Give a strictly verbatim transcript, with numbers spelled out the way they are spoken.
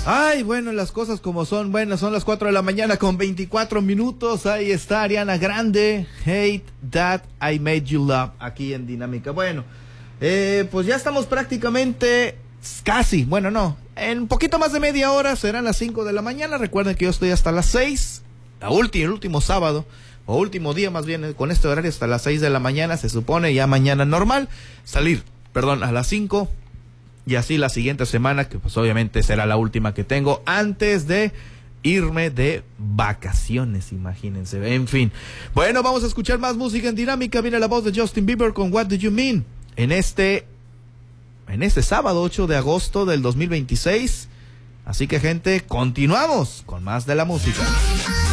Ay, bueno, las cosas como son. Bueno, son las cuatro de la mañana con veinticuatro minutos. Ahí está Ariana Grande, Hate That I Made You Love, aquí en Dinámica. Bueno, eh, pues ya estamos prácticamente, casi, bueno, no, en un poquito más de media hora, serán las cinco de la mañana. Recuerden que yo estoy hasta las seis, la última, el último sábado, o último día más bien, con este horario hasta las seis de la mañana. Se supone ya mañana normal, salir, perdón, a las cinco. Y así la siguiente semana, que pues obviamente será la última que tengo antes de irme de vacaciones, imagínense. En fin. Bueno, vamos a escuchar más música en Dinámica. Viene la voz de Justin Bieber con What Do You Mean. En este, en este sábado ocho de agosto del dos mil veintiséis. Así que, gente, continuamos con más de la música.